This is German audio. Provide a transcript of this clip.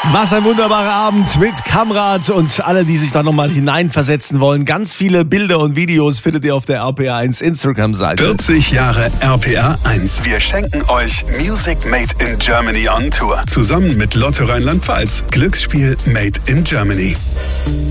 Was ein wunderbarer Abend mit Kamrat und alle, die sich da nochmal hineinversetzen wollen. Ganz viele Bilder und Videos findet ihr auf der RPR1 Instagram-Seite. 40 Jahre RPR1. Wir schenken euch Music Made in Germany on Tour. Zusammen mit Lotto Rheinland-Pfalz. Glücksspiel Made in Germany.